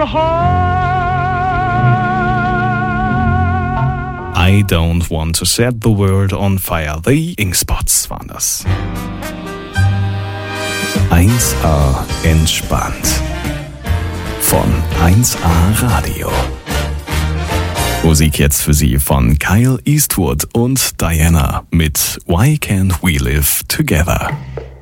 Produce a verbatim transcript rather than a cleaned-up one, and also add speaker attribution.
Speaker 1: your heart.
Speaker 2: I don't want to set the world on fire. The Inkspots waren das. eins A entspannt. Von eins A Radio. Musik jetzt für Sie von Kyle Eastwood und Diana mit Why Can't We Live Together?